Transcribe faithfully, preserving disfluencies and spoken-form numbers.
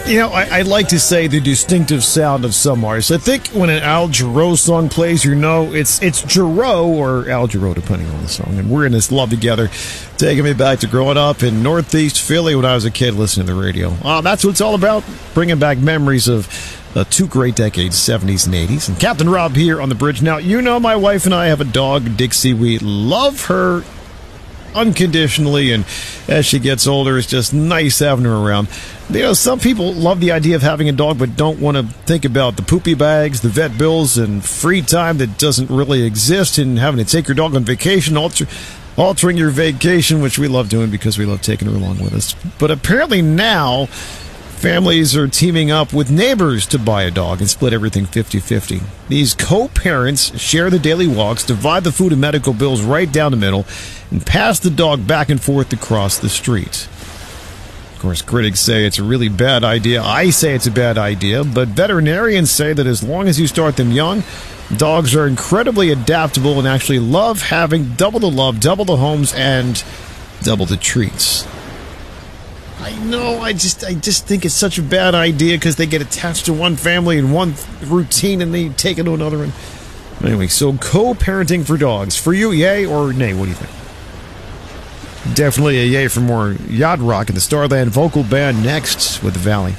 You know, I, I like to say the distinctive sound of some artists. I think when an Al Jarreau song plays, you know it's it's Jarreau or Al Jarreau, depending on the song. And we're in this love together, taking me back to growing up in Northeast Philly when I was a kid listening to the radio. Uh, that's what it's all about, bringing back memories of uh, two great decades, seventies and eighties. And Captain Rob here on the bridge. Now, you know my wife and I have a dog, Dixie. We love her unconditionally, and as she gets older, it's just nice having her around. You know, some people love the idea of having a dog but don't want to think about the poopy bags, the vet bills, and free time that doesn't really exist, and having to take your dog on vacation, alter, altering your vacation, which we love doing because we love taking her along with us. But apparently now families are teaming up with neighbors to buy a dog and split everything fifty-fifty. These co-parents share the daily walks, divide the food and medical bills right down the middle, and pass the dog back and forth across the street. Of course, critics say it's a really bad idea. I say it's a bad idea, but veterinarians say that as long as you start them young, dogs are incredibly adaptable and actually love having double the love, double the homes, and double the treats. I know, I just I just think it's such a bad idea because they get attached to one family and one routine and they take it to another one. Anyway, so co-parenting for dogs. For you, yay or nay? What do you think? Definitely a yay for more yacht rock and the Starland vocal band next with the Valley.